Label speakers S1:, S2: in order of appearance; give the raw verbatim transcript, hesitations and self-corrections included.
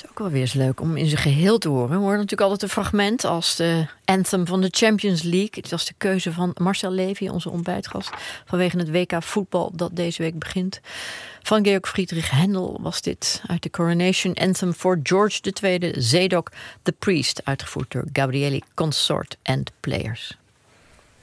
S1: Ook wel weer eens leuk om in zijn geheel te horen. We horen natuurlijk altijd een fragment als de anthem van de Champions League. Het was de keuze van Marcel Levy, onze ontbijtgast, vanwege het W K voetbal dat deze week begint. Van Georg Friedrich Händel was dit uit de Coronation Anthem voor George de Tweede, Zadok the Priest, uitgevoerd door Gabrieli Consort and Players.